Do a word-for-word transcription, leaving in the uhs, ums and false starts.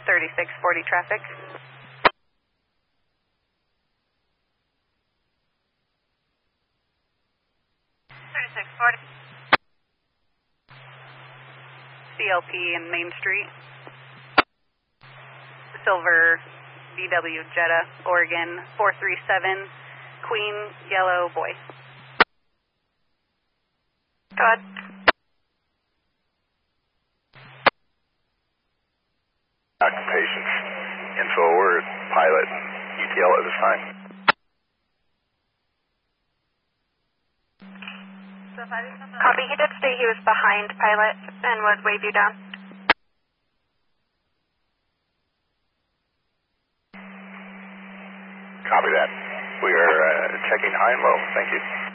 thirty-six forty traffic. thirty-six forty. C L P in Main Street. Silver V W Jetta, Oregon, four three seven, Queen, Yellow, Boy. Go ahead. Occupation, info word, pilot, E T L at this time. Copy, he did state he was behind pilot and would wave you down. Copy that. We are uh, checking high and low. Thank you.